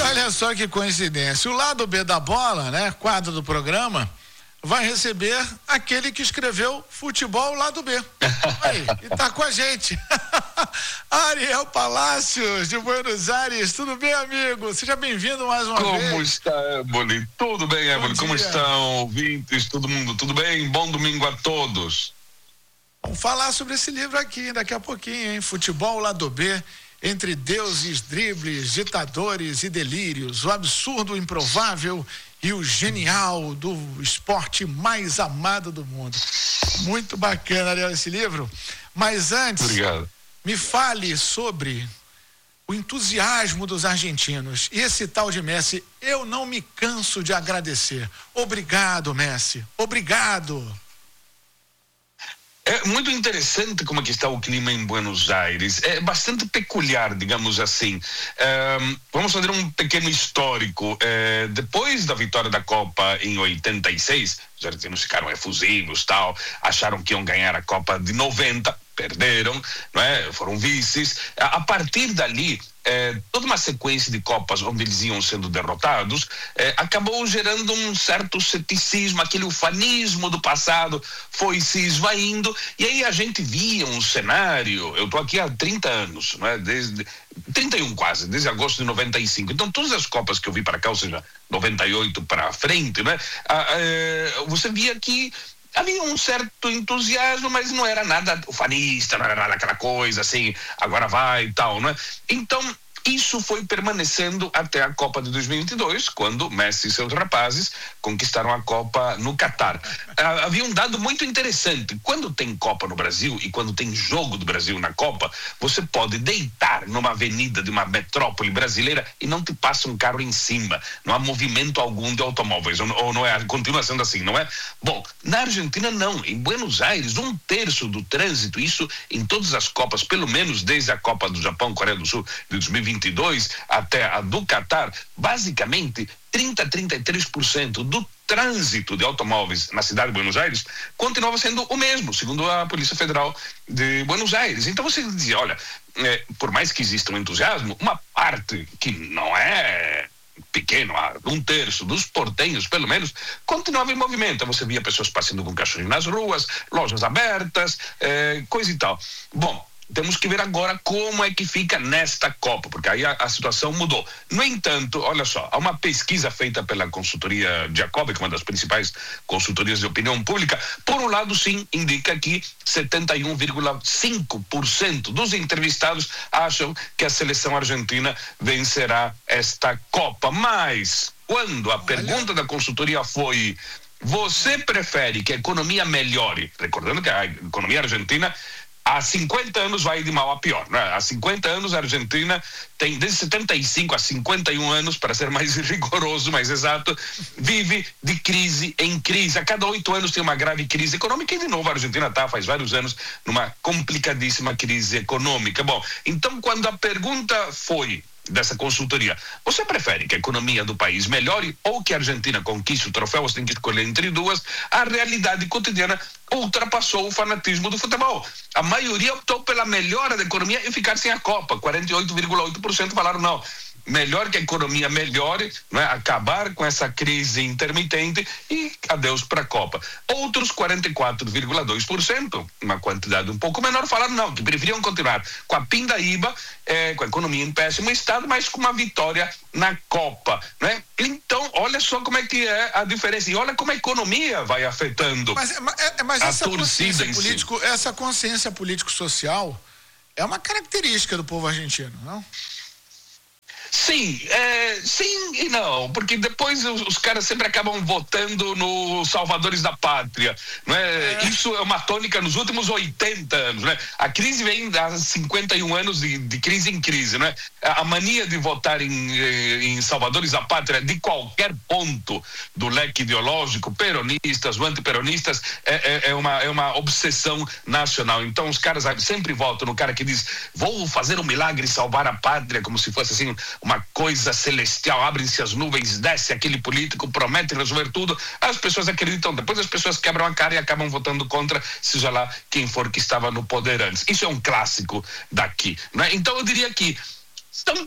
Olha só que coincidência. O lado B da bola, né? Quadro do programa, vai receber aquele que escreveu Futebol Lado B. Aí, e tá com a gente. Ariel Palacios, de Buenos Aires. Tudo bem, amigo? Seja bem-vindo mais uma vez. Como está, Éboli? Tudo bem, Éboli? Como estão, ouvintes? Todo mundo, tudo bem? Bom domingo a todos. Vamos falar sobre esse livro aqui daqui a pouquinho, hein? Futebol Lado B, entre deuses, dribles, ditadores e delírios, o absurdo, o improvável e o genial do esporte mais amado do mundo. Muito bacana, Ariel, esse livro. Mas antes, obrigado. Me fale sobre o entusiasmo dos argentinos. E esse tal de Messi, eu não me canso de agradecer. Obrigado, Messi. Obrigado. É muito interessante como é que está o clima em Buenos Aires. É bastante peculiar, digamos assim. Vamos fazer um pequeno histórico. Depois da vitória da Copa em 86, os argentinos ficaram efusivos, tal, acharam que iam ganhar a Copa de 90, perderam, não é? Foram vices. A partir dali, toda uma sequência de Copas onde eles iam sendo derrotados, acabou gerando um certo ceticismo, aquele ufanismo do passado foi se esvaindo, e aí a gente via um cenário. Eu estou aqui há 30 anos, não é? Desde 31 quase, desde agosto de 95. Então todas as Copas que eu vi para cá, ou seja, 98 para frente, né? Você via que havia um certo entusiasmo, mas não era nada ufanista, não era nada aquela coisa assim, agora vai e tal, né? Então, isso foi permanecendo até a Copa de 2022, quando Messi e seus rapazes conquistaram a Copa no Catar. Havia um dado muito interessante. Quando tem Copa no Brasil e quando tem jogo do Brasil na Copa, você pode deitar numa avenida de uma metrópole brasileira e não te passa um carro em cima. Não há movimento algum de automóveis. Ou não é? Continua sendo assim, não é? Bom, na Argentina não. Em Buenos Aires, 1/3 do trânsito, isso em todas as Copas, pelo menos desde a Copa do Japão, Coreia do Sul, de 2022 até a do Catar, basicamente 33% do trânsito de automóveis na cidade de Buenos Aires continuava sendo o mesmo, segundo a Polícia Federal de Buenos Aires. Então você dizia, olha, por mais que exista um entusiasmo, uma parte que não é pequeno, 1/3 dos portenhos, pelo menos, continuava em movimento. Você via pessoas passeando com cachorrinho nas ruas, lojas abertas, coisa e tal. Bom, temos que ver agora como é que fica nesta Copa, porque aí a situação mudou. No entanto, olha só, há uma pesquisa feita pela consultoria Jacobi, que é uma das principais consultorias de opinião pública. Por um lado, sim, indica que 71,5% dos entrevistados acham que a seleção argentina vencerá esta Copa. Mas, quando a pergunta da consultoria foi: você prefere que a economia melhore? Recordando que a economia argentina há 50 anos vai de mal a pior, né? Há 50 anos a Argentina tem, desde 75 a 51 anos, para ser mais rigoroso, mais exato, vive de crise em crise. A cada 8 anos tem uma grave crise econômica e, de novo, a Argentina está, faz vários anos, numa complicadíssima crise econômica. Bom, então, quando a pergunta foi dessa consultoria: você prefere que a economia do país melhore ou que a Argentina conquiste o troféu? Você tem que escolher entre duas. A realidade cotidiana ultrapassou o fanatismo do futebol. A maioria optou pela melhora da economia e ficar sem a Copa. 48,8% falaram não. Melhor que a economia melhore, né? Acabar com essa crise intermitente e adeus para a Copa. Outros 44,2%, uma quantidade um pouco menor, falaram não, que preferiam continuar com a pindaíba, com a economia em péssimo estado, mas com uma vitória na Copa, né? Então, olha só como é que é a diferença. E olha como a economia vai afetando mas essa torcida em si. Essa consciência político-social é uma característica do povo argentino, não? Sim, sim e não, porque depois os caras sempre acabam votando nos salvadores da pátria, não é? Isso é uma tônica nos últimos 80 anos, né? A crise vem há 51 anos de crise em crise, né? A mania de votar em salvadores da pátria de qualquer ponto do leque ideológico, peronistas ou antiperonistas, é uma obsessão nacional. Então os caras sempre votam no cara que diz: vou fazer um milagre e salvar a pátria, como se fosse assim uma coisa celestial, abrem-se as nuvens, desce aquele político, promete resolver tudo. As pessoas acreditam, depois as pessoas quebram a cara e acabam votando contra, seja lá quem for que estava no poder antes. Isso é um clássico daqui, né? Então eu diria que estão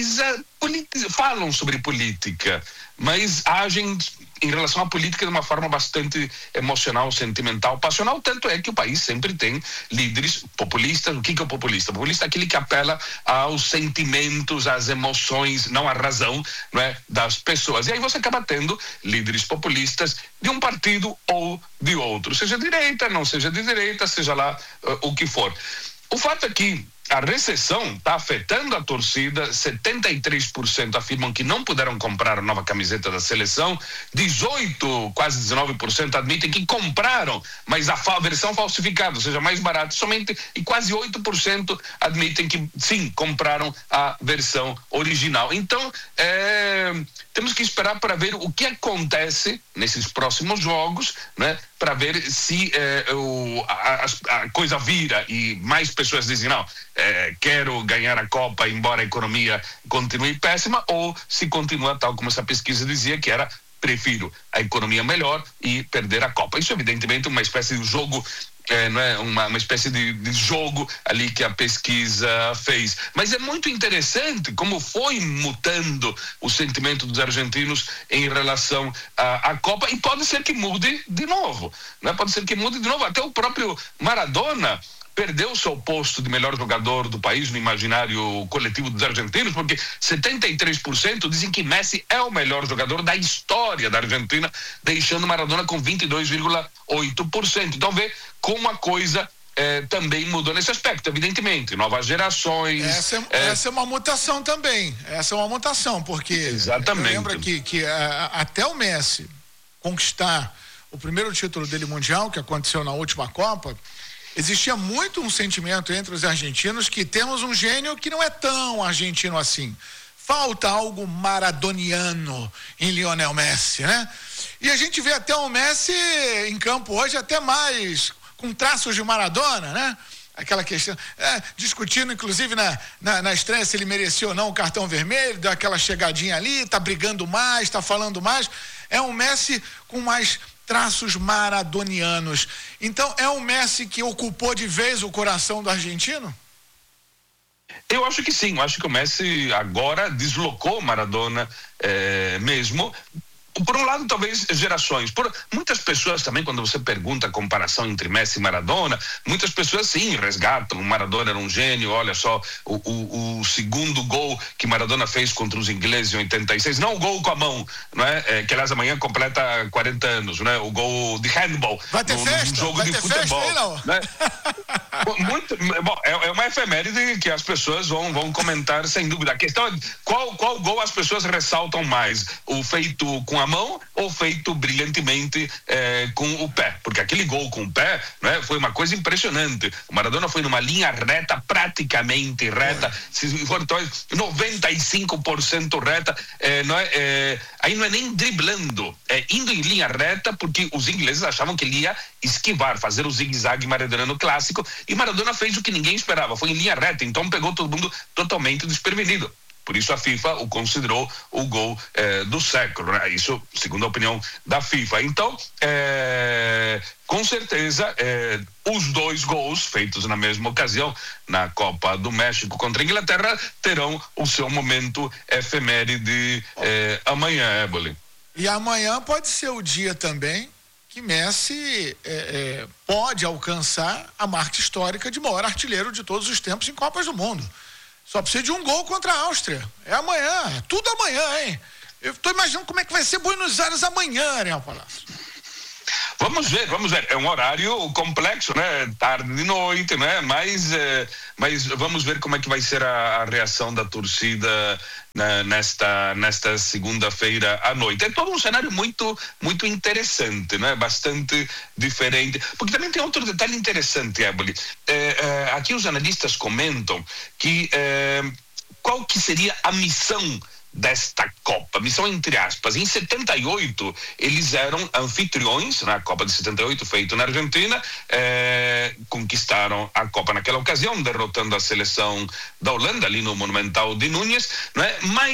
falam sobre política, mas agem em relação à política de uma forma bastante emocional, sentimental, passional. Tanto é que o país sempre tem líderes populistas. O que é o populista? O populista é aquele que apela aos sentimentos, às emoções, não à razão, não é, das pessoas. E aí você acaba tendo líderes populistas de um partido ou de outro, seja de direita, não seja de direita, seja lá o que for. O fato é que a recessão está afetando a torcida. 73% afirmam que não puderam comprar a nova camiseta da seleção, 18%, quase 19% admitem que compraram, mas a versão falsificada, ou seja, mais barata, somente, e quase 8% admitem que sim, compraram a versão original. Então, temos que esperar para ver o que acontece nesses próximos jogos, né? Para ver se a coisa vira e mais pessoas dizem, não, quero ganhar a Copa embora a economia continue péssima, ou se continua tal como essa pesquisa dizia, que era prefiro a economia melhor e perder a Copa. Isso evidentemente é uma espécie de jogo, não é uma espécie de jogo ali que a pesquisa fez. Mas é muito interessante como foi mutando o sentimento dos argentinos em relação à Copa, e pode ser que mude de novo, né? Pode ser que mude de novo. Até o próprio Maradona perdeu o seu posto de melhor jogador do país no imaginário coletivo dos argentinos, porque 73% dizem que Messi é o melhor jogador da história da Argentina, deixando Maradona com 22,8%. Então vê como a coisa também mudou nesse aspecto, evidentemente. Novas gerações. Essa é uma mutação também. Essa é uma mutação, porque exatamente. Eu lembro que até o Messi conquistar o primeiro título dele mundial, que aconteceu na última Copa, existia muito um sentimento entre os argentinos que temos um gênio que não é tão argentino assim. Falta algo maradoniano em Lionel Messi, né? E a gente vê até o Messi em campo hoje até mais com traços de Maradona, né? Aquela questão, discutindo inclusive na estreia se ele merecia ou não o cartão vermelho, deu aquela chegadinha ali, tá brigando mais, tá falando mais. É um Messi com mais traços maradonianos. Então é o Messi que ocupou de vez o coração do argentino? Eu acho que sim, eu acho que o Messi agora deslocou Maradona mesmo. Por um lado, talvez gerações. Por muitas pessoas também, quando você pergunta a comparação entre Messi e Maradona, muitas pessoas sim resgatam. O Maradona era um gênio. Olha só o segundo gol que Maradona fez contra os ingleses em 86. Não o gol com a mão, não é? Que aliás amanhã completa 40 anos, né? O gol de handball. Vai ter festa? No jogo vai de ter futebol. Festa, não? Né? Bom, é uma efeméride que as pessoas vão comentar sem dúvida. A questão é qual gol as pessoas ressaltam mais? O feito com a mão ou feito brilhantemente com o pé? Porque aquele gol com o pé, né, foi uma coisa impressionante. O Maradona foi numa linha reta, praticamente reta, se for 95% reta, aí não é nem driblando, é indo em linha reta, porque os ingleses achavam que ele ia esquivar, fazer o zigue-zague maradoniano clássico, e Maradona fez o que ninguém esperava, foi em linha reta, então pegou todo mundo totalmente desprevenido. Por isso a FIFA o considerou o gol do século, né? Isso segundo a opinião da FIFA. Então, com certeza, os dois gols feitos na mesma ocasião, na Copa do México contra a Inglaterra, terão o seu momento efeméride amanhã, Éboli. E amanhã pode ser o dia também que Messi pode alcançar a marca histórica de maior artilheiro de todos os tempos em Copas do Mundo. Só precisa de um gol contra a Áustria. É amanhã, é tudo amanhã, hein? Eu estou imaginando como é que vai ser Buenos Aires amanhã, Ariel Palácio. Vamos ver. É um horário complexo, né? Tarde de noite, né? Mas vamos ver como é que vai ser a reação da torcida nesta segunda-feira à noite. É todo um cenário muito, muito interessante, né? Bastante diferente. Porque também tem outro detalhe interessante, Éboli. Aqui os analistas comentam que qual que seria a missão desta Copa, missão entre aspas. Em 78 eles eram anfitriões na Copa de 78 feito na Argentina, conquistaram a Copa naquela ocasião, derrotando a seleção da Holanda ali no Monumental de Núñez, né? Mas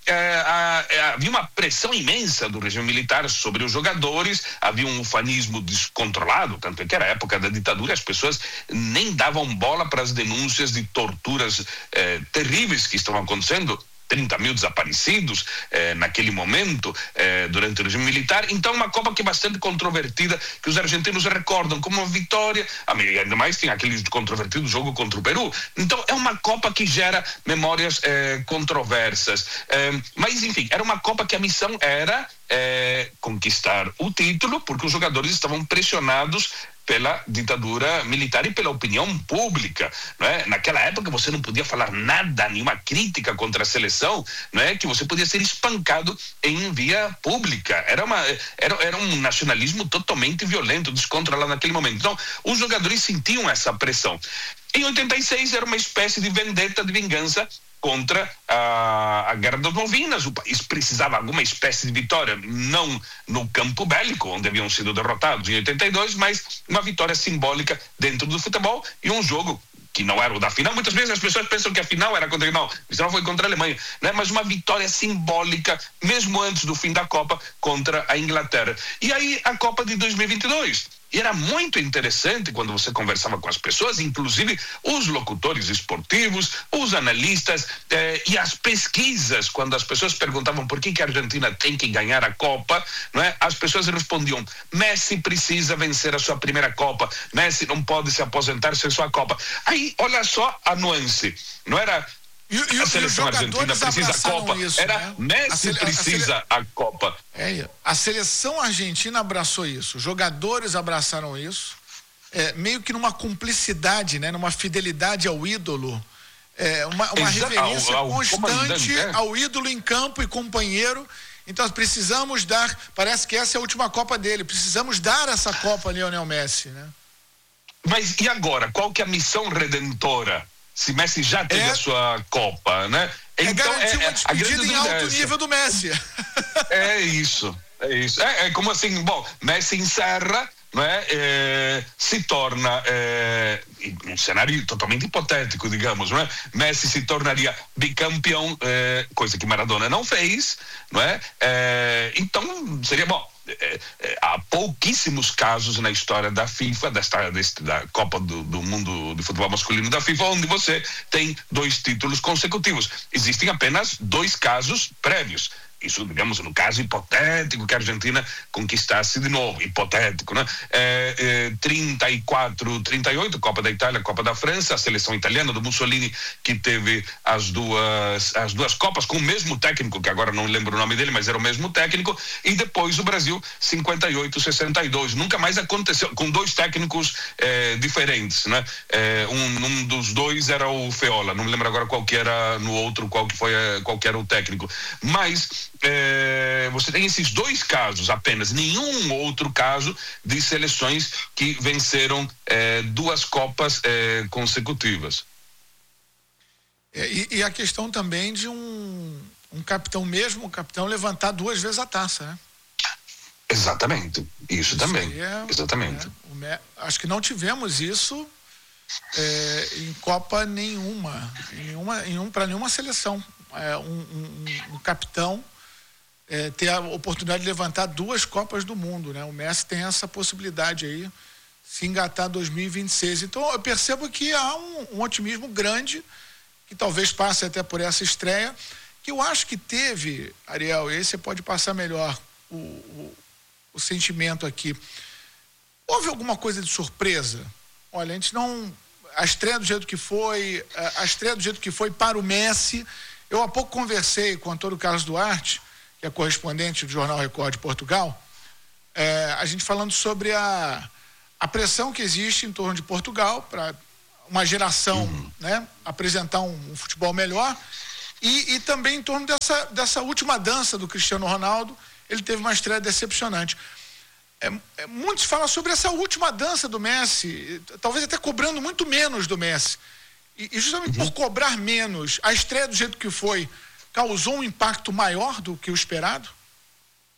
havia uma pressão imensa do regime militar sobre os jogadores, havia um ufanismo descontrolado, tanto é que era a época da ditadura, as pessoas nem davam bola para as denúncias de torturas terríveis que estavam acontecendo. 30 mil desaparecidos naquele momento, durante o regime militar. Então, uma Copa que é bastante controvertida, que os argentinos recordam como uma vitória, ainda mais tem aquele controvertido jogo contra o Peru. Então, é uma Copa que gera memórias controversas. Mas, enfim, era uma Copa que a missão era conquistar o título, porque os jogadores estavam pressionados pela ditadura militar e pela opinião pública, não é? Naquela época você não podia falar nada, nenhuma crítica contra a seleção, não é? Que você podia ser espancado em via pública. Era um nacionalismo totalmente violento, descontrolado naquele momento. Então, os jogadores sentiam essa pressão. Em 86 era uma espécie de vendetta, de vingança contra a Guerra das Malvinas. O país precisava de alguma espécie de vitória, não no campo bélico, onde haviam sido derrotados em 82, mas uma vitória simbólica dentro do futebol e um jogo que não era o da final. Muitas vezes as pessoas pensam que a final era contra... Não, a final foi contra a Alemanha, né? Mas uma vitória simbólica, mesmo antes do fim da Copa, contra a Inglaterra. E aí a Copa de 2022... E era muito interessante quando você conversava com as pessoas, inclusive os locutores esportivos, os analistas e as pesquisas, quando as pessoas perguntavam por que a Argentina tem que ganhar a Copa, não é? As pessoas respondiam: Messi precisa vencer a sua primeira Copa, Messi não pode se aposentar sem sua Copa. Aí, olha só a nuance, não era... a seleção argentina precisa a Copa, isso, era, né? Messi precisa a Copa. A seleção argentina abraçou isso, os jogadores abraçaram isso, meio que numa cumplicidade, né? Numa fidelidade ao ídolo, uma reverência constante ao ídolo em campo e companheiro. Então precisamos dar, parece que essa é a última Copa dele, precisamos dar essa Copa a Lionel Messi, né? Mas e agora, qual que é a missão redentora? Se Messi já teve a sua Copa, né? Então, garantir uma despedida em alto nível do Messi. É isso. É como assim, bom, Messi encerra, não é? Se torna, um cenário totalmente hipotético, digamos, não é? Messi se tornaria bicampeão, coisa que Maradona não fez, não é? Então, seria bom. Há pouquíssimos casos na história da FIFA, da Copa do Mundo de Futebol Masculino da FIFA, onde você tem 2 títulos consecutivos. Existem apenas 2 casos prévios. Isso, digamos, no caso hipotético que a Argentina conquistasse de novo, hipotético, né? 34, 38, Copa da Itália, Copa da França, a seleção italiana do Mussolini, que teve as duas Copas com o mesmo técnico, que agora não lembro o nome dele, mas era o mesmo técnico, e depois o Brasil, 58, 62. Nunca mais aconteceu, com 2 técnicos diferentes, né? Um dos 2 era o Feola, não me lembro agora qual que era no outro, qual que era o técnico, mas você tem esses 2 casos apenas, nenhum outro caso de seleções que venceram 2 Copas consecutivas. E a questão também de um capitão mesmo, o capitão levantar 2 vezes a taça, né? Exatamente, isso também, exatamente. Acho que não tivemos isso em Copa nenhuma para nenhuma seleção. Um capitão ter a oportunidade de levantar 2 Copas do Mundo, né? O Messi tem essa possibilidade aí, se engatar 2026. Então eu percebo que há um otimismo grande, que talvez passe até por essa estreia, que eu acho que teve, Ariel, e aí você pode passar melhor o sentimento aqui. Houve alguma coisa de surpresa? Olha, a gente não... A estreia do jeito que foi para o Messi. Eu há pouco conversei com o Antônio Carlos Duarte, que é correspondente do Jornal Record de Portugal, a gente falando sobre a pressão que existe em torno de Portugal para uma geração, né, apresentar um futebol melhor, e também em torno dessa última dança do Cristiano Ronaldo. Ele teve uma estreia decepcionante. Muitos falam sobre essa última dança do Messi, talvez até cobrando muito menos do Messi. E justamente por cobrar menos, a estreia do jeito que foi, causou um impacto maior do que o esperado?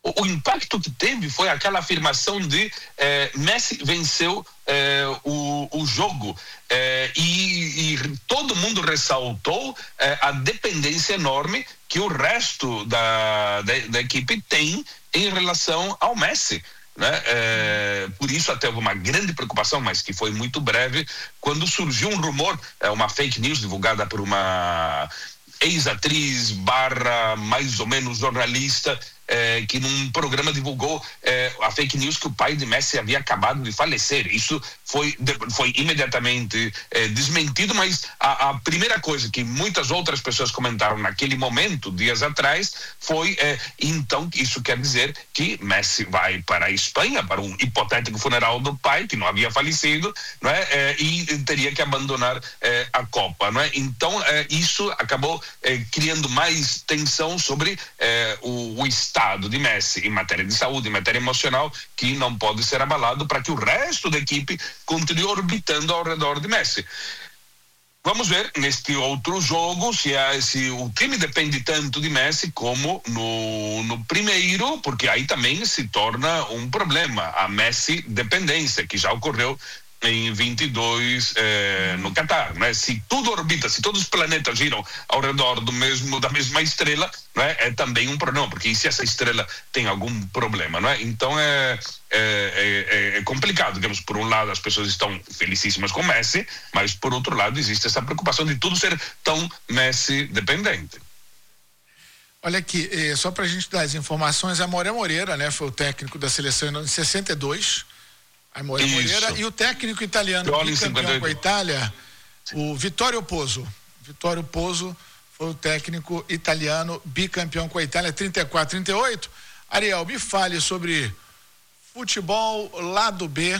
o impacto que teve foi aquela afirmação de Messi venceu o jogo, e todo mundo ressaltou a dependência enorme que o resto da equipe tem em relação ao Messi, né? Por isso até houve uma grande preocupação, mas que foi muito breve, quando surgiu um rumor, uma fake news divulgada por uma ex-atriz / mais ou menos jornalista, que num programa divulgou a fake news que o pai de Messi havia acabado de falecer. Isso foi imediatamente desmentido, mas a primeira coisa que muitas outras pessoas comentaram naquele momento, dias atrás, foi então isso quer dizer que Messi vai para a Espanha para um hipotético funeral do pai, que não havia falecido, não é? E teria que abandonar a Copa, não é? Então isso acabou criando mais tensão sobre o estado de Messi em matéria de saúde, em matéria emocional, que não pode ser abalado para que o resto da equipe continue orbitando ao redor de Messi. Vamos ver neste outro jogo se o time depende tanto de Messi como no primeiro, porque aí também se torna um problema a Messi dependência, que já ocorreu em 22 no Catar, né? Se tudo orbita, se todos os planetas giram ao redor da mesma estrela, né? É também um problema, porque e se essa estrela tem algum problema, não é? Então é complicado, digamos, por um lado as pessoas estão felicíssimas com Messi, mas por outro lado existe essa preocupação de tudo ser tão Messi dependente. Olha aqui, só para a gente dar as informações, a Moré Moreira, né, foi o técnico da seleção em 62, a Moré Moreira, e o técnico italiano bicampeão com a Itália, o Vittorio Pozzo. Vittorio Pozzo foi o técnico italiano bicampeão com a Itália, 34-38. Ariel, me fale sobre futebol lado B.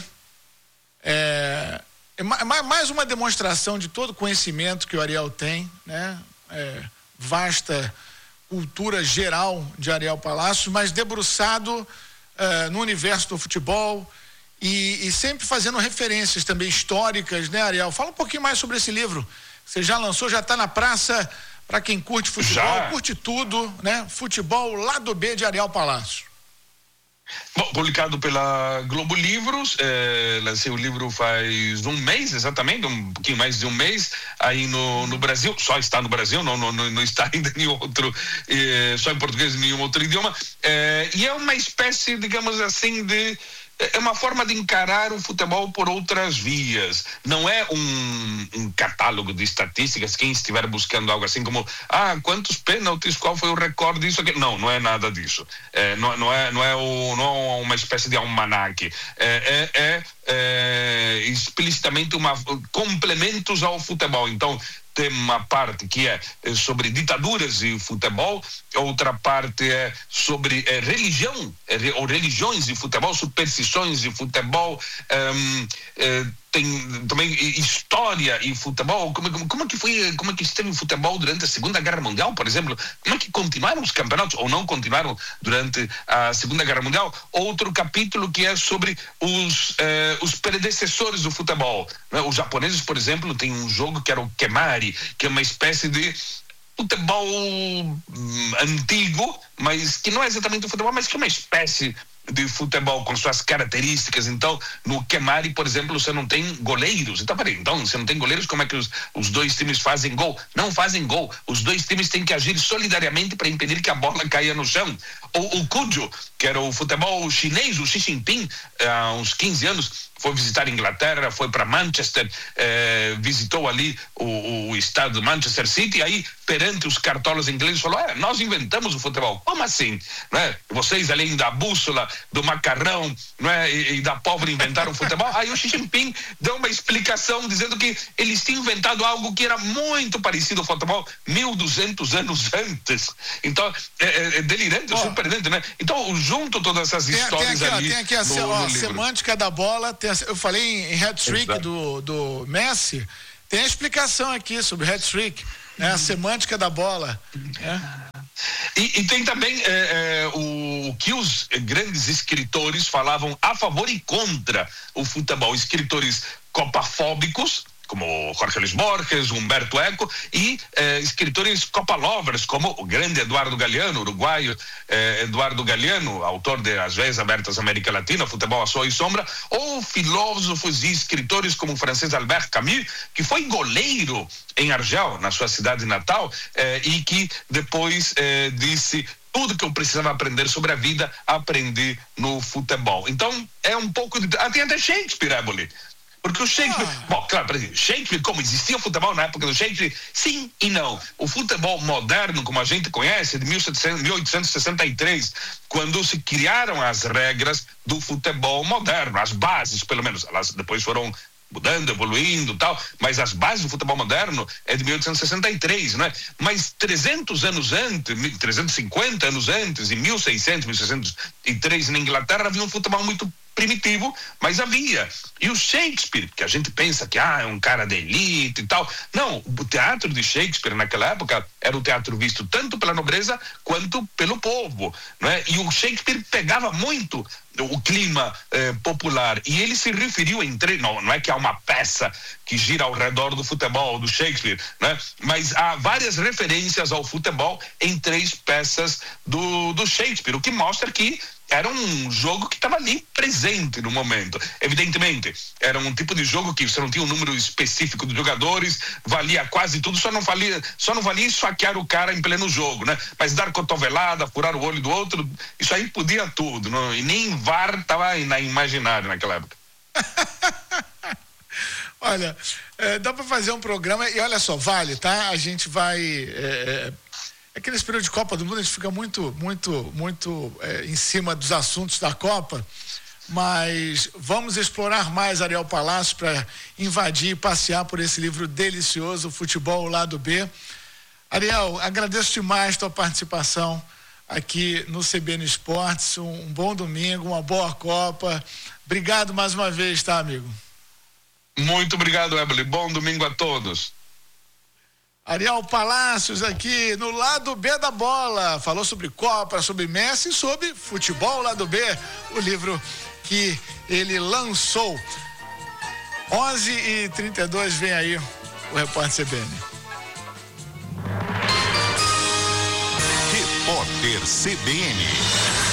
Mais uma demonstração de todo o conhecimento que o Ariel tem, né? Vasta cultura geral de Ariel Palácio, mas debruçado no universo do futebol e sempre fazendo referências também históricas, né, Ariel? Fala um pouquinho mais sobre esse livro. Você já lançou, já está na praça para quem curte futebol, curte tudo, né? Futebol Lado B de Ariel Palácio. Bom, publicado pela Globo Livros, lancei o livro faz um mês, exatamente, um pouquinho mais de um mês, aí no Brasil, só está no Brasil, não está ainda em nenhum outro, só em português, em nenhum outro idioma, e é uma espécie, digamos assim, é uma forma de encarar o futebol por outras vias. Não é um catálogo de estatísticas, quem estiver buscando algo assim como quantos pênaltis, qual foi o recorde disso aqui. Não é nada disso. Não é uma espécie de almanaque. Explicitamente complementos ao futebol. Então tem uma parte que é sobre ditaduras e futebol, outra parte é sobre religião, ou religiões e futebol, superstições e futebol, tem também história e futebol, como é que esteve o futebol durante a Segunda Guerra Mundial, por exemplo, como é que continuaram os campeonatos ou não continuaram durante a Segunda Guerra Mundial. Outro capítulo que é sobre os predecessores do futebol, né? Os japoneses, por exemplo, têm um jogo que era o Kemari, que é uma espécie de futebol antigo, mas que não é exatamente o futebol, mas que é uma espécie de futebol com suas características. Então no Kemari, por exemplo, você não tem goleiros. Então você não tem goleiros, como é que os dois times fazem gol? Não fazem gol. Os dois times têm que agir solidariamente para impedir que a bola caia no chão. O Kujo, que era o futebol chinês, o Xi Jinping, há uns 15 anos foi visitar a Inglaterra, foi para Manchester, visitou ali o estado de Manchester City, aí perante os cartolas ingleses falou, nós inventamos o futebol. Como assim? Não é? Vocês, além da bússola, do macarrão, não é? e da pobre inventaram o futebol. Aí o Xi Jinping deu uma explicação dizendo que eles tinham inventado algo que era muito parecido ao futebol 1200 anos antes. Então é delirante, é surpreendente, né? Então junto todas essas histórias ali. Tem aqui a semântica da bola, eu falei em hat-trick do Messi, tem a explicação aqui sobre hat-trick, né? A semântica da bola. E tem também o que os grandes escritores falavam a favor e contra o futebol. Escritores copafóbicos, como Jorge Luis Borges, Humberto Eco, e escritores Copa Lovers, como o grande Eduardo Galeano, uruguaio Eduardo Galeano, autor de As Veias Abertas da América Latina, Futebol a Sol e Sombra, ou filósofos e escritores como o francês Albert Camus, que foi goleiro em Argel, na sua cidade natal, e que depois disse: tudo que eu precisava aprender sobre a vida, aprendi no futebol. Então, é um pouco de... tem até Shakespeare, Éboli. Porque o Shakespeare... Bom, claro, por exemplo, Shakespeare, como existia o futebol na época do Shakespeare, sim e não. O futebol moderno, como a gente conhece, de 1863, quando se criaram as regras do futebol moderno, as bases, pelo menos. Elas depois foram mudando, evoluindo e tal, mas as bases do futebol moderno é de 1863, não é? Mas 300 anos antes, 350 anos antes, em 1600, 1603, na Inglaterra, havia um futebol muito primitivo, mas havia. E o Shakespeare, que a gente pensa que é um cara de elite e tal, não, o teatro de Shakespeare naquela época era o teatro visto tanto pela nobreza quanto pelo povo, não é? E o Shakespeare pegava muito o clima popular, e ele se referiu não é que há uma peça que gira ao redor do futebol do Shakespeare, né? Mas há várias referências ao futebol em 3 peças do Shakespeare, o que mostra que era um jogo que estava ali presente no momento. Evidentemente, era um tipo de jogo que você não tinha um número específico de jogadores, valia quase tudo, só não valia esfaquear o cara em pleno jogo, né? Mas dar cotovelada, furar o olho do outro, isso aí podia tudo, não? E nem VAR estava na imaginário naquela época. Olha, dá para fazer um programa, e olha só, vale, tá? A gente vai... Aqueles períodos de Copa do Mundo, a gente fica muito em cima dos assuntos da Copa, mas vamos explorar mais Ariel Palácio para invadir e passear por esse livro delicioso, Futebol Lado B. Ariel, agradeço demais a tua participação aqui no CBN Esportes. Um bom domingo, uma boa Copa. Obrigado mais uma vez, tá, amigo? Muito obrigado, Éboli. Bom domingo a todos. Ariel Palácios aqui no Lado B da Bola, falou sobre Copa, sobre Messi e sobre Futebol Lado B, o livro que ele lançou. 11h32, vem aí o repórter CBN. Repórter CBN.